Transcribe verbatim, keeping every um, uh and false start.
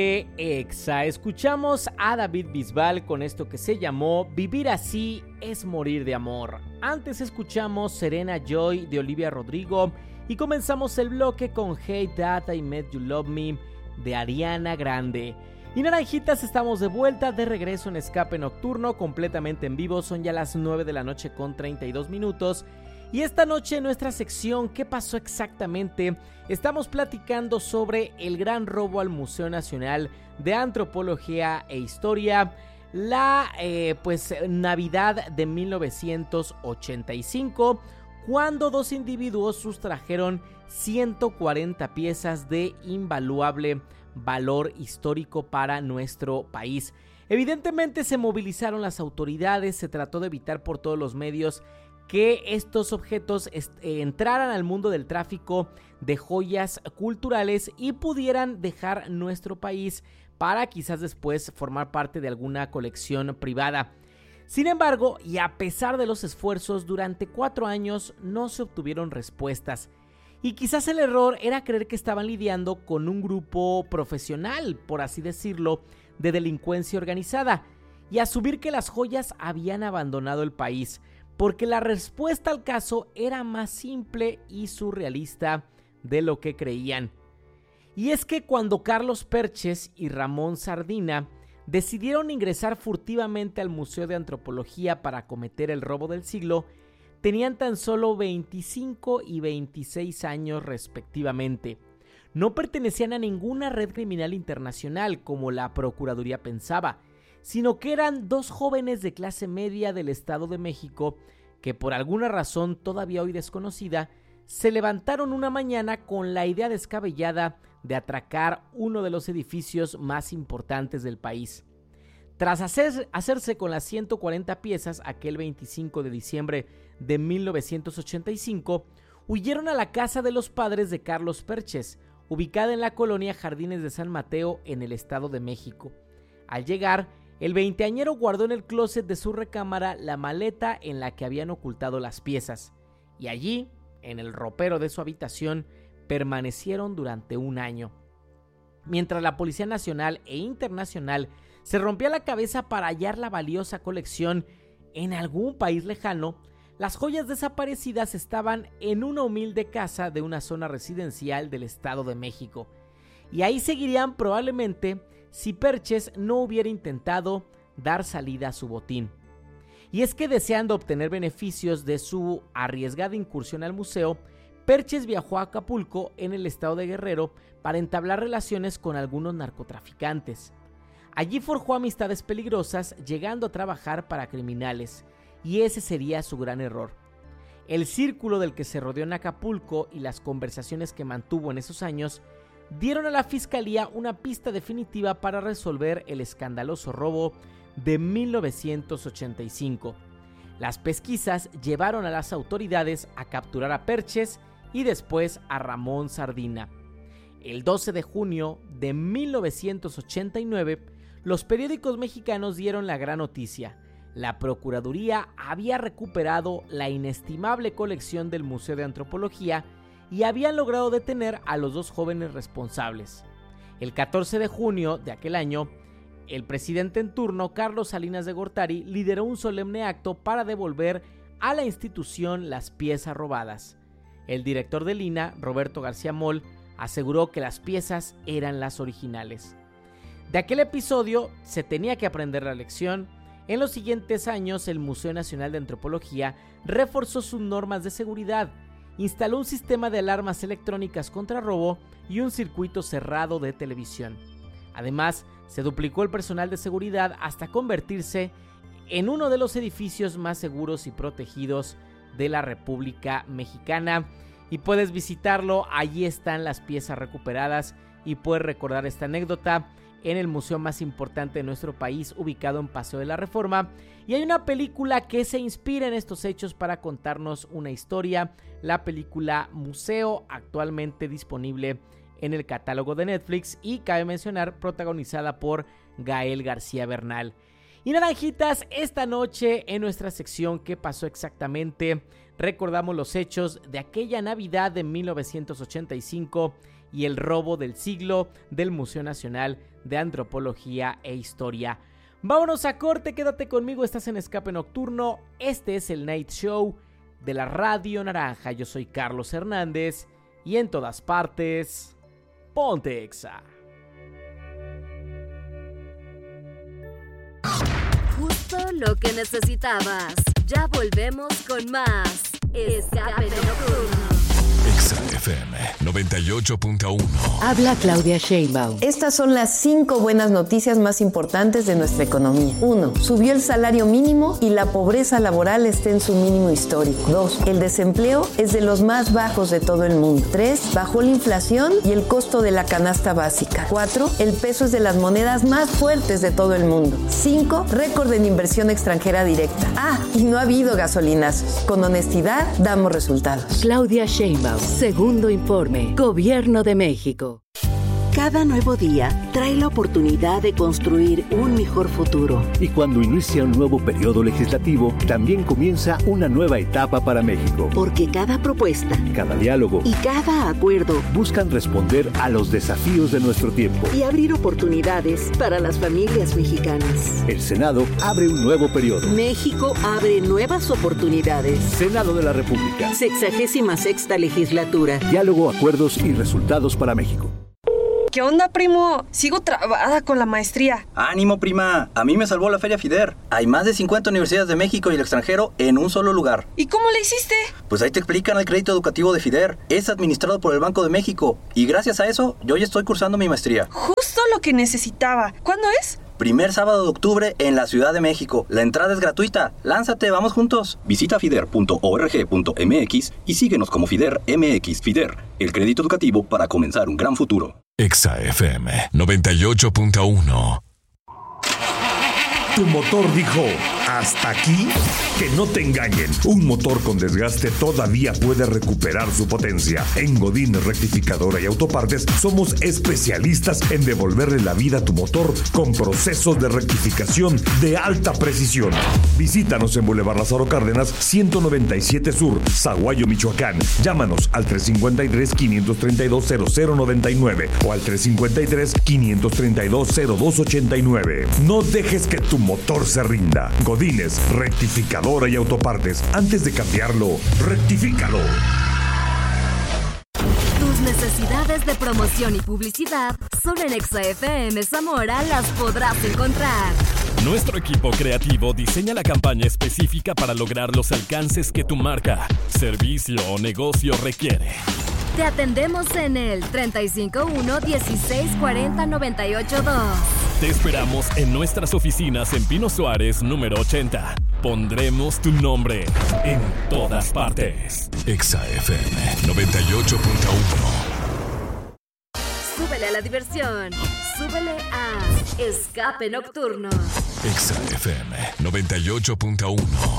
Exa, escuchamos a David Bisbal con esto que se llamó Vivir así es morir de amor. Antes escuchamos Serena Joy de Olivia Rodrigo y comenzamos el bloque con Hey Dad, I Met You Love Me de Ariana Grande. Y naranjitas, estamos de vuelta, de regreso en Escape Nocturno, completamente en vivo. Son ya las nueve de la noche con treinta y dos minutos. Y esta noche en nuestra sección ¿Qué pasó exactamente? Estamos platicando sobre el gran robo al Museo Nacional de Antropología e Historia, la eh, pues Navidad de mil novecientos ochenta y cinco, cuando dos individuos sustrajeron ciento cuarenta piezas de invaluable valor histórico para nuestro país. Evidentemente se movilizaron las autoridades, se trató de evitar por todos los medios que estos objetos est- eh, entraran al mundo del tráfico de joyas culturales y pudieran dejar nuestro país para quizás después formar parte de alguna colección privada. Sin embargo, y a pesar de los esfuerzos, durante cuatro años no se obtuvieron respuestas. Y quizás el error era creer que estaban lidiando con un grupo profesional, por así decirlo, de delincuencia organizada, y asumir que las joyas habían abandonado el país, porque la respuesta al caso era más simple y surrealista de lo que creían. Y es que cuando Carlos Perches y Ramón Sardina decidieron ingresar furtivamente al Museo de Antropología para cometer el robo del siglo, tenían tan solo veinticinco y veintiséis años respectivamente. No pertenecían a ninguna red criminal internacional como la Procuraduría pensaba, sino que eran dos jóvenes de clase media del Estado de México que por alguna razón todavía hoy desconocida, se levantaron una mañana con la idea descabellada de atracar uno de los edificios más importantes del país. Tras hacer, hacerse con las ciento cuarenta piezas aquel veinticinco de diciembre de mil novecientos ochenta y cinco, huyeron a la casa de los padres de Carlos Perches, ubicada en la colonia Jardines de San Mateo en el Estado de México. Al llegar, el veinteañero guardó en el closet de su recámara la maleta en la que habían ocultado las piezas, y allí, en el ropero de su habitación, permanecieron durante un año. Mientras la Policía Nacional e Internacional se rompía la cabeza para hallar la valiosa colección en algún país lejano, las joyas desaparecidas estaban en una humilde casa de una zona residencial del Estado de México, y ahí seguirían probablemente si Perches no hubiera intentado dar salida a su botín. Y es que deseando obtener beneficios de su arriesgada incursión al museo, Perches viajó a Acapulco, en el estado de Guerrero, para entablar relaciones con algunos narcotraficantes. Allí forjó amistades peligrosas, llegando a trabajar para criminales, y ese sería su gran error. El círculo del que se rodeó en Acapulco y las conversaciones que mantuvo en esos años dieron a la fiscalía una pista definitiva para resolver el escandaloso robo de mil novecientos ochenta y cinco. Las pesquisas llevaron a las autoridades a capturar a Perches y después a Ramón Sardina. El doce de junio de mil novecientos ochenta y nueve, los periódicos mexicanos dieron la gran noticia. La Procuraduría había recuperado la inestimable colección del Museo de Antropología y habían logrado detener a los dos jóvenes responsables. El catorce de junio de aquel año, el presidente en turno, Carlos Salinas de Gortari, lideró un solemne acto para devolver a la institución las piezas robadas. El director del I N A, Roberto García Moll, aseguró que las piezas eran las originales. De aquel episodio se tenía que aprender la lección. En los siguientes años, el Museo Nacional de Antropología reforzó sus normas de seguridad, instaló un sistema de alarmas electrónicas contra robo y un circuito cerrado de televisión. Además, se duplicó el personal de seguridad hasta convertirse en uno de los edificios más seguros y protegidos de la República Mexicana. Y puedes visitarlo, allí están las piezas recuperadas y puedes recordar esta anécdota en el museo más importante de nuestro país, ubicado en Paseo de la Reforma. Y hay una película que se inspira en estos hechos para contarnos una historia, la película Museo, actualmente disponible en el catálogo de Netflix y, cabe mencionar, protagonizada por Gael García Bernal. Y naranjitas, esta noche en nuestra sección ¿Qué pasó exactamente?, recordamos los hechos de aquella Navidad de mil novecientos ochenta y cinco y el robo del siglo del Museo Nacional de Antropología e Historia. Vámonos a corte, quédate conmigo, estás en Escape Nocturno, este es el Night Show de la Radio Naranja. Yo soy Carlos Hernández y en todas partes, ponte Exa. Justo lo que necesitabas. Ya volvemos con más Escape Nocturno. Exa F M noventa y ocho punto uno. Habla Claudia Sheinbaum. Estas son las cinco buenas noticias más importantes de nuestra economía. Uno, subió el salario mínimo y la pobreza laboral está en su mínimo histórico. Dos, el desempleo es de los más bajos de todo el mundo. Tres, bajó la inflación y el costo de la canasta básica. Cuatro, el peso es de las monedas más fuertes de todo el mundo. Cinco, récord en inversión extranjera directa. Ah, y no ha habido gasolinazos. Con honestidad damos resultados. Claudia Sheinbaum. Segundo informe. Gobierno de México. Cada nuevo día trae la oportunidad de construir un mejor futuro. Y cuando inicia un nuevo periodo legislativo, también comienza una nueva etapa para México. Porque cada propuesta, cada diálogo y cada acuerdo buscan responder a los desafíos de nuestro tiempo y abrir oportunidades para las familias mexicanas. El Senado abre un nuevo periodo. México abre nuevas oportunidades. Senado de la República. Sexagésima sexta legislatura. Diálogo, acuerdos y resultados para México. ¿Qué onda, primo? Sigo trabada con la maestría. ¡Ánimo, prima! A mí me salvó la Feria FIDER. Hay más de cincuenta universidades de México y el extranjero en un solo lugar. ¿Y cómo le hiciste? Pues ahí te explican el crédito educativo de FIDER. Es administrado por el Banco de México. Y gracias a eso, yo ya estoy cursando mi maestría. Justo lo que necesitaba. ¿Cuándo es? Primer sábado de octubre en la Ciudad de México. La entrada es gratuita. Lánzate, vamos juntos. Visita fider punto org punto m x y síguenos como FIDER M X. FIDER, el crédito educativo para comenzar un gran futuro. Exa F M noventa y ocho punto uno. Tu motor dijo, ¿hasta aquí? Que no te engañen. Un motor con desgaste todavía puede recuperar su potencia. En Godínez Rectificadora y Autopartes somos especialistas en devolverle la vida a tu motor con procesos de rectificación de alta precisión. Visítanos en Boulevard Lázaro Cárdenas, ciento noventa y siete Sur, Zaguayo, Michoacán. Llámanos al tres cinco tres, quinientos treinta y dos, cero cero noventa y nueve o al tres cinco tres, quinientos treinta y dos, cero dos ochenta y nueve. No dejes que tu motor se rinda. Godínez Rectificadora y Autopartes. Antes de cambiarlo, rectifícalo. Tus necesidades de promoción y publicidad solo en Exa F M Zamora las podrás encontrar. Nuestro equipo creativo diseña la campaña específica para lograr los alcances que tu marca, servicio o negocio requiere. Te atendemos en el treinta y cinco uno, dieciséis cuarenta, noventa y ocho dos. Te esperamos en nuestras oficinas en Pino Suárez, número ochenta. Pondremos tu nombre en todas partes. Exa F M noventa y ocho punto uno. Súbele a la diversión. Súbele a Escape Nocturno. Exa F M noventa y ocho punto uno.